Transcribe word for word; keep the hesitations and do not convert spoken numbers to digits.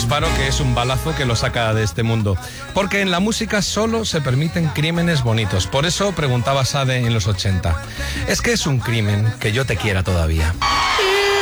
disparo que es un balazo que lo saca de este mundo. Porque en la música solo se permiten crímenes bonitos. Por eso preguntaba Sade en los ochenta. ¿Es que es un crimen que yo te quiera todavía?